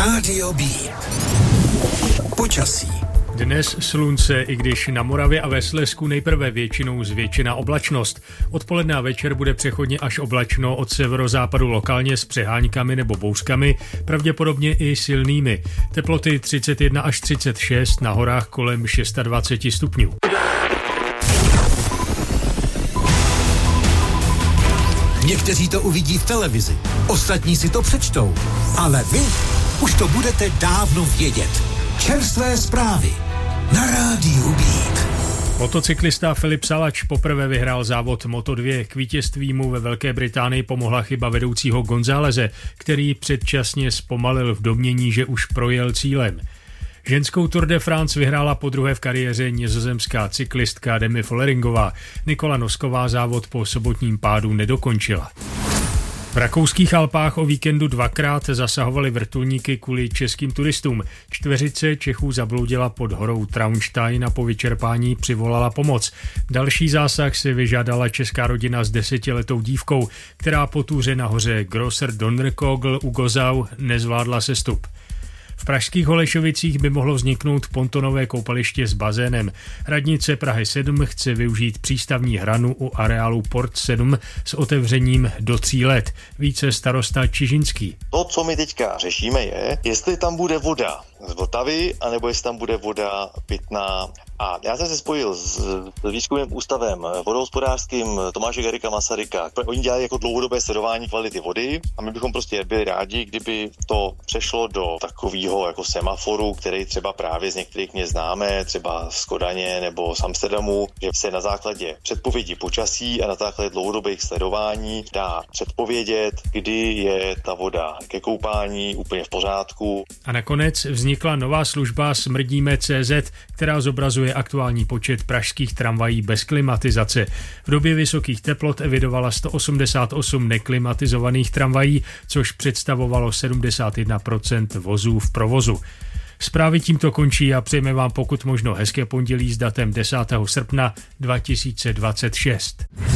Rádio B. Počasí. Dnes slunce, i když na Moravě a ve Slezsku nejprve většinou zvětšená oblačnost. Odpoledne a večer bude přechodně až oblačno, od severozápadu lokálně s přeháňkami nebo bouřkami, pravděpodobně i silnými. Teploty 31 až 36, na horách kolem 26 stupňů. Někteří to uvidí v televizi, ostatní si to přečtou, ale vy už to budete dávno vědět. Čerstvé zprávy na Rádiu Beat. Motocyklista Filip Salač poprvé vyhrál závod Moto2. K vítězství mu ve Velké Británii pomohla chyba vedoucího Gonzáleze, který předčasně zpomalil v domnění, že už projel cílem. Ženskou Tour de France vyhrála podruhé v kariéře nizozemská cyklistka Demi Volleringová. Nikola Nosková závod po sobotním pádu nedokončila. V rakouských Alpách o víkendu dvakrát zasahovaly vrtulníky kvůli českým turistům. Čtveřice Čechů zabloudila pod horou Traunstein a po vyčerpání přivolala pomoc. Další zásah si vyžádala česká rodina s 10letou dívkou, která po túře na hoře Grosser Donnerkogel u Gozau nezvládla sestup. V pražských Holešovicích by mohlo vzniknout pontonové koupaliště s bazénem. Radnice Prahy 7 chce využít přístavní hranu u areálu Port 7 s otevřením do 3 let. Více starosta Čižinský. To, co my teďka řešíme, je, jestli tam bude voda z Vltavy, anebo jestli tam bude voda pitná. A já jsem se spojil s výzkumným ústavem vodohospodářským Tomáše Garrigua Masaryka. Oni dělají jako dlouhodobé sledování kvality vody a my bychom prostě byli rádi, kdyby to přešlo do takového jako semaforu, který třeba právě z některých měst známe, třeba z Kodaně nebo z Amsterdamu, že se na základě předpovědi počasí a na základě dlouhodobých sledování dá předpovědět, kdy je ta voda ke koupání úplně v pořádku. A nakonec vznikla nová služba Smrdíme.cz, která zobrazuje aktuální počet pražských tramvají bez klimatizace. V době vysokých teplot evidovala 188 neklimatizovaných tramvají, což představovalo 71% vozů v provozu. Zprávy tímto končí a přejeme vám pokud možno hezké pondělí s datem 10. srpna 2026.